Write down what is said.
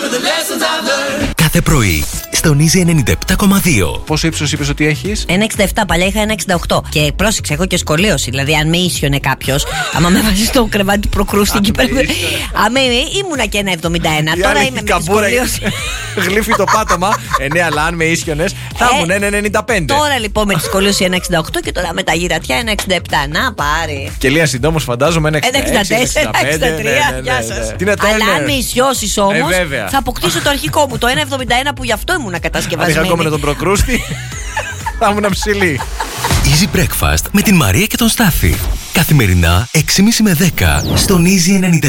Κάθε πρωί στον Easy 97,2. Πόσο ύψος είπες ότι έχεις? 1,67, παλιά είχα 1,68. Και πρόσεξε, έχω και σκολίωση. Δηλαδή, αν με ίσιονε κάποιος, άμα με βάζει στο κρεβάτι του προκρούστη εκεί πέρα. Άμα ήμουνα και 1,71. Τώρα είμαι με σκολίωση. Γλύφει το πάτωμα. Ναι, αλλά αν με ίσιονες θα ήμουν 1,95. Τώρα λοιπόν με τη σκολίωση 1,68 και τώρα με τα γυρατιά 1,67. Να πάρει. Και Λία συντόμως φαντάζομαι 1,64, 1,63. Γεια σας. Αλλά αν με ισιώσεις όμως, θα αποκτήσω το αρχικό μου, το 1,71 που γι' αυτό ήμουν κατασκευασμένη. Αν είχα ακόμα τον προκρούστη, θα ήμουν ψηλή. Easy Breakfast με την Μαρία και τον Στάφη. Καθημερινά 6.30 με 10 στον Easy 97.